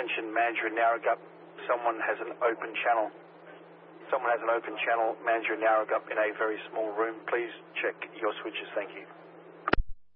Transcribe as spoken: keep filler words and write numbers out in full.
Attention, manager in Narragansett. Someone has an open channel. Someone has an open channel, manager in Narragansett, in a very small room. Please check your switches. Thank you.